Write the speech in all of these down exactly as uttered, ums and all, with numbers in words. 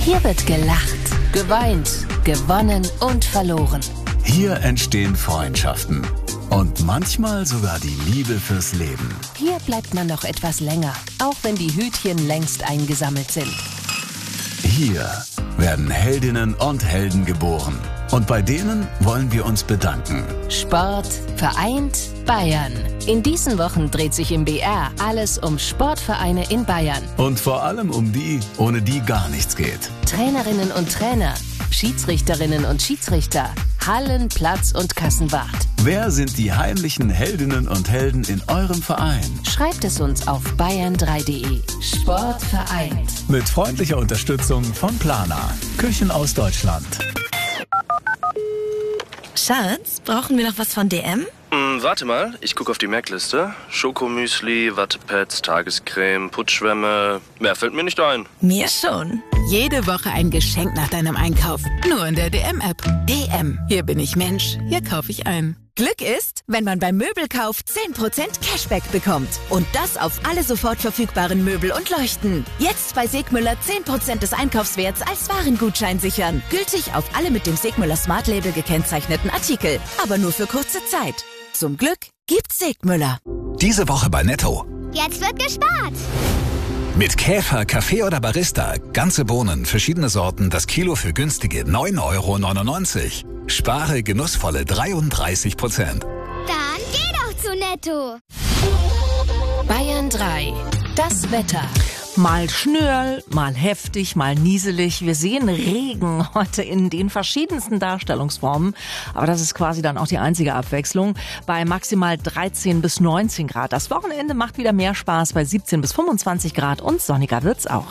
Hier wird gelacht, geweint, gewonnen und verloren. Hier entstehen Freundschaften und manchmal sogar die Liebe fürs Leben. Hier bleibt man noch etwas länger, auch wenn die Hütchen längst eingesammelt sind. Hier werden Heldinnen und Helden geboren. Und bei denen wollen wir uns bedanken. Sport vereint Bayern. In diesen Wochen dreht sich im B R alles um Sportvereine in Bayern. Und vor allem um die, ohne die gar nichts geht. Trainerinnen und Trainer, Schiedsrichterinnen und Schiedsrichter, Hallen, Platz und Kassenwart. Wer sind die heimlichen Heldinnen und Helden in eurem Verein? Schreibt es uns auf bayern drei punkt de. Sport vereint. Mit freundlicher Unterstützung von Plana. Küchen aus Deutschland. Schatz, brauchen wir noch was von D M? Mm, warte mal, ich gucke auf die Merkliste. Schokomüsli, Wattepads, Tagescreme, Putzschwämme. Mehr fällt mir nicht ein. Mir schon. Jede Woche ein Geschenk nach deinem Einkauf. Nur in der D M-App. D M. Hier bin ich Mensch. Hier kaufe ich ein. Glück ist, wenn man beim Möbelkauf zehn Prozent Cashback bekommt. Und das auf alle sofort verfügbaren Möbel und Leuchten. Jetzt bei Segmüller zehn Prozent des Einkaufswerts als Warengutschein sichern. Gültig auf alle mit dem Segmüller Smart Label gekennzeichneten Artikel. Aber nur für kurze Zeit. Zum Glück gibt's Segmüller. Diese Woche bei Netto. Jetzt wird gespart. Mit Käfer, Kaffee oder Barista. Ganze Bohnen, verschiedene Sorten, das Kilo für günstige neun Euro neunundneunzig. Spare genussvolle dreiunddreißig Prozent. Dann geh doch zu Netto. Bayern drei. Das Wetter. Mal Schnörl, mal heftig, mal nieselig. Wir sehen Regen heute in den verschiedensten Darstellungsformen. Aber das ist quasi dann auch die einzige Abwechslung. Bei maximal dreizehn bis neunzehn Grad. Das Wochenende macht wieder mehr Spaß bei siebzehn bis fünfundzwanzig Grad und sonniger wird's auch.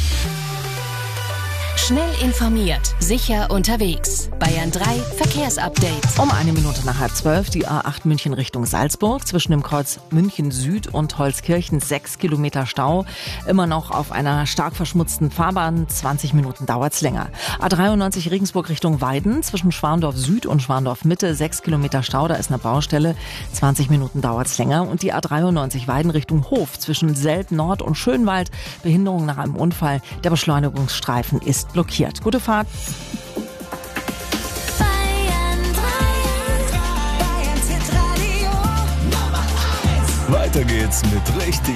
Schnell informiert, sicher unterwegs. Bayern drei Verkehrsupdate. Um eine Minute nach halb zwölf die A acht München Richtung Salzburg. Zwischen dem Kreuz München Süd und Holzkirchen sechs Kilometer Stau. Immer noch auf einer stark verschmutzten Fahrbahn. zwanzig Minuten dauert's länger. A dreiundneunzig Regensburg Richtung Weiden. Zwischen Schwandorf Süd und Schwandorf Mitte sechs Kilometer Stau. Da ist eine Baustelle. zwanzig Minuten dauert's länger. Und die A dreiundneunzig Weiden Richtung Hof. Zwischen Selb Nord und Schönwald. Behinderung nach einem Unfall. Der Beschleunigungsstreifen ist blockiert. Gute Fahrt. Weiter geht's mit richtig